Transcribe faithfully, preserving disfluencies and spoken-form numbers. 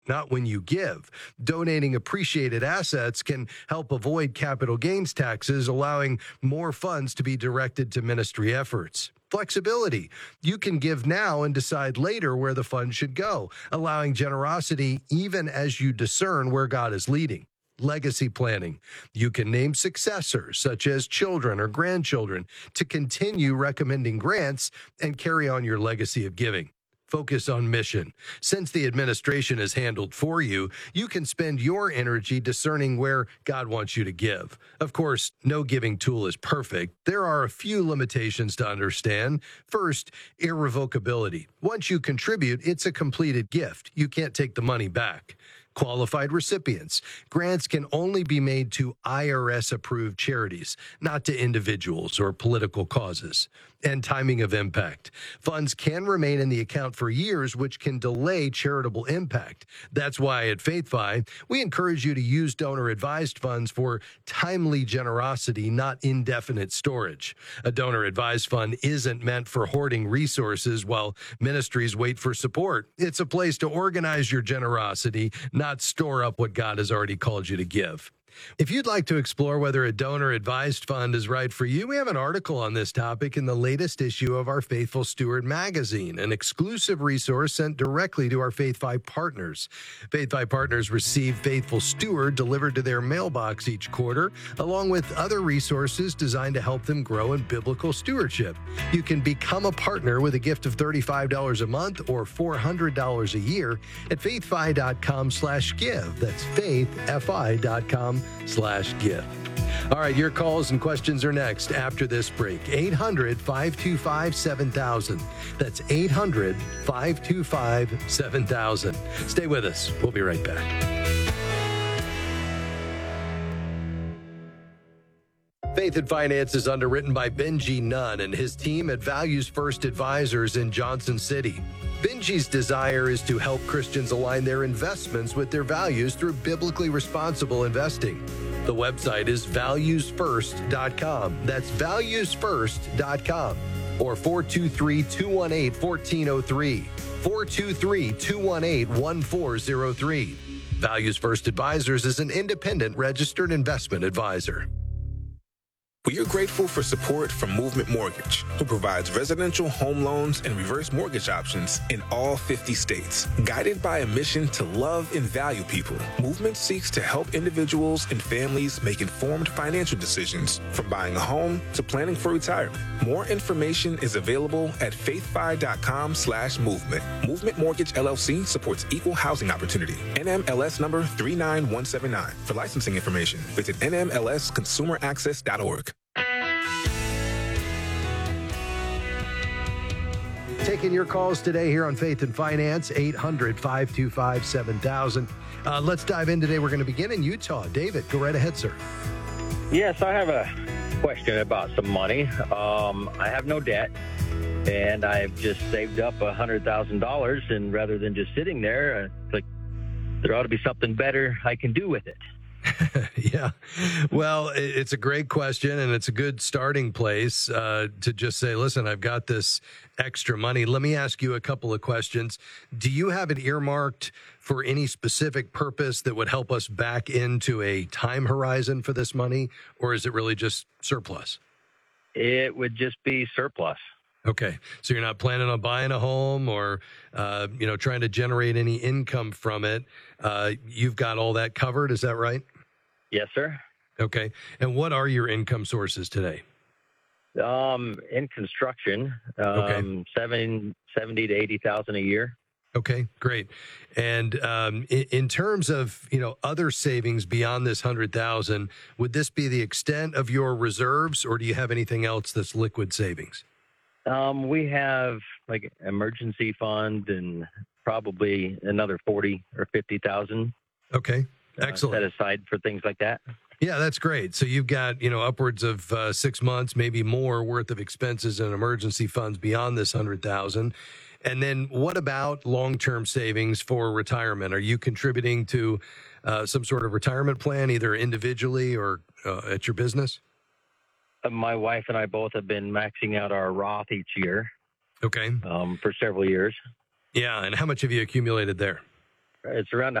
not when you give. Donating appreciated assets can help avoid capital gains taxes, allowing more funds to be directed to ministry efforts. Flexibility. You can give now and decide later where the funds should go, allowing generosity even as you discern where God is leading. Legacy planning. You can name successors, such as children or grandchildren, to continue recommending grants and carry on your legacy of giving. Focus on mission. Since the administration is handled for you, you can spend your energy discerning where God wants you to give. Of course, no giving tool is perfect. There are a few limitations to understand. First, irrevocability. Once you contribute, it's a completed gift. You can't take the money back. Qualified recipients. Grants can only be made to I R S-approved charities, not to individuals or political causes. And timing of impact. Funds can remain in the account for years, which can delay charitable impact. That's why at FaithFi, we encourage you to use donor-advised funds for timely generosity, not indefinite storage. A donor-advised fund isn't meant for hoarding resources while ministries wait for support. It's a place to organize your generosity, not store up what God has already called you to give. If you'd like to explore whether a donor-advised fund is right for you, we have an article on this topic in the latest issue of our Faithful Steward magazine, an exclusive resource sent directly to our FaithFi partners. FaithFi partners receive Faithful Steward delivered to their mailbox each quarter, along with other resources designed to help them grow in biblical stewardship. You can become a partner with a gift of thirty-five dollars a month or four hundred dollars a year at faithfi.com slash give. That's faithfi.com slash give. All right, your calls and questions are next after this break. eight hundred, five two five, seven thousand. That's eight hundred, five two five, seven thousand. Stay with us. We'll be right back. Faith and Finance is underwritten by Benji Nunn and his team at Values First Advisors in Johnson City. Benji's desire is to help Christians align their investments with their values through biblically responsible investing. The website is values first dot com. That's values first dot com. Or four two three, two one eight, one four zero three. four two three, two one eight, one four zero three. Values First Advisors is an independent registered investment advisor. We are grateful for support from Movement Mortgage, who provides residential home loans and reverse mortgage options in all fifty states. Guided by a mission to love and value people, Movement seeks to help individuals and families make informed financial decisions, from buying a home to planning for retirement. More information is available at faithfi.com slash movement. Movement Mortgage, L L C supports equal housing opportunity. N M L S number three nine one seven nine. For licensing information, visit N M L S consumer access dot org. Taking your calls today here on Faith and Finance, eight hundred, five two five, seven thousand. Uh, let's dive in today. We're going to begin in Utah. David, go right ahead, sir. Yes, I have a question about some money. Um, I have no debt, and I've just saved up one hundred thousand dollars, and rather than just sitting there, it's like there ought to be something better I can do with it. Yeah. Well, it's a great question, and it's a good starting place uh, to just say, listen, I've got this extra money. Let me ask you a couple of questions. Do you have it earmarked for any specific purpose that would help us back into a time horizon for this money, or is it really just surplus? It would just be surplus. Okay. So you're not planning on buying a home or, uh, you know, trying to generate any income from it. Uh, you've got all that covered. Is that right? Yes, sir. Okay. And what are your income sources today? Um, in construction, um, okay. seven, seventy to eighty thousand a year. Okay, great. And um, in, in terms of, you know, other savings beyond this hundred thousand, would this be the extent of your reserves, or do you have anything else that's liquid savings? Um, we have like emergency fund and probably another forty or fifty thousand. Okay, excellent. Uh, set aside for things like that. Yeah, that's great. So you've got, you know, upwards of uh, six months, maybe more worth of expenses and emergency funds beyond this hundred thousand. And then what about long-term savings for retirement? Are you contributing to uh, some sort of retirement plan, either individually or uh, at your business? Uh, my wife and I both have been maxing out our Roth each year. Okay. Um, for several years. Yeah. And how much have you accumulated there? It's around